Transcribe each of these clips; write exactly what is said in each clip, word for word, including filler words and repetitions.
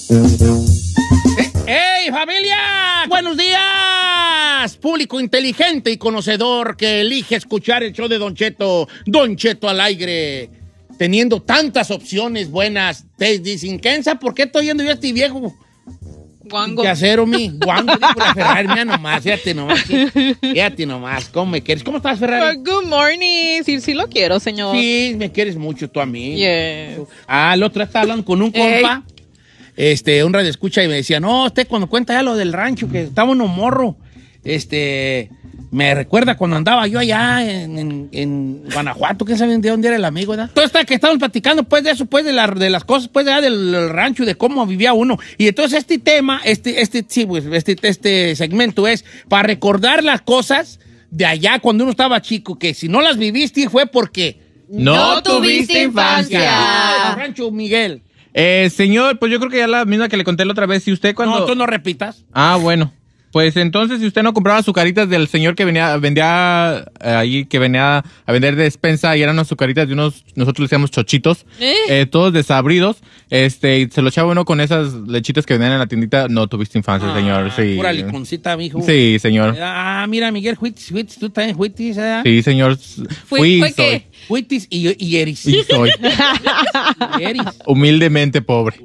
¡Hey, familia! ¡Buenos días! Público inteligente y conocedor que elige escuchar el show de Don Cheto. Don Cheto al aire. Teniendo tantas opciones buenas. Te dicen, Kenza, ¿por qué estoy yendo yo a este viejo? Guango. ¿Qué hacer, mi? Guango, dijo la Ferrari, mira nomás, fíjate nomás. Fíjate nomás, ¿cómo me quieres? ¿Cómo estás, Ferrari? Well, good morning. Sí, sí lo quiero, señor. Sí, me quieres mucho tú a mí. Yes. Ah, el otro día estaba hablando con un compa, este, un radio escucha y me decía, no, usted cuando cuenta ya lo del rancho, que estaba uno morro, este, me recuerda cuando andaba yo allá en, en, en Guanajuato, ¿quién sabe de dónde era el amigo, verdad? Todo está que estamos platicando, pues, de eso, pues, de, la, de las cosas, pues, de, del, del rancho, de cómo vivía uno. Y entonces este tema, este, este, sí, pues, este, este segmento es para recordar las cosas de allá cuando uno estaba chico, que si no las viviste fue porque no, no tuviste infancia. Rancho Miguel. Eh, señor, pues yo creo que ya la misma que le conté la otra vez. Si usted cuando... No, tú no repitas. Ah, bueno. Pues entonces, si usted no compraba azucaritas del señor que venía, vendía eh, ahí, que venía a vender despensa y eran azucaritas de unos, nosotros le decíamos chochitos, ¿Eh? Eh, todos desabridos, este, y se lo echaba uno con esas lechitas que vendían en la tiendita, no tuviste infancia, ah, señor, sí. Pura liconcita, mijo. Sí, señor. Ah, mira, Miguel, Huitis, Huitis, tú también Huitis, ¿eh? Sí, señor. Fui, ¿Fue qué? Huitis y, y eris. Y soy. y eris. Humildemente pobre.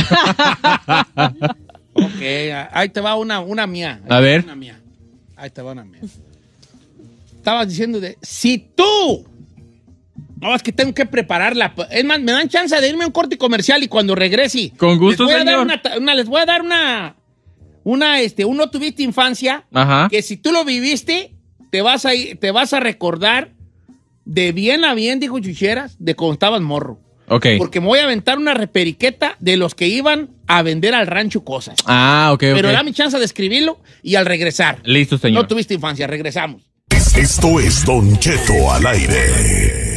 Ok, ahí te va una, una mía. A ver. Una mía. Ahí te va una mía. Estabas diciendo de, si tú, no, es que tengo que prepararla. Es más, me dan chance de irme a un corte comercial y cuando regrese. Con gusto, les voy señor. A dar una, una, les voy a dar una, una, este, un no tuviste infancia. Ajá. Que si tú lo viviste, te vas a, te vas a recordar de bien a bien, dijo Chucheras, de cuando estabas morro. Ok. Porque me voy a aventar una reperiqueta de los que iban a vender al rancho cosas. Ah, ok, ok. Pero dame chance de escribirlo y al regresar. Listo, señor. No tuviste infancia, regresamos. Esto es Don Cheto al aire.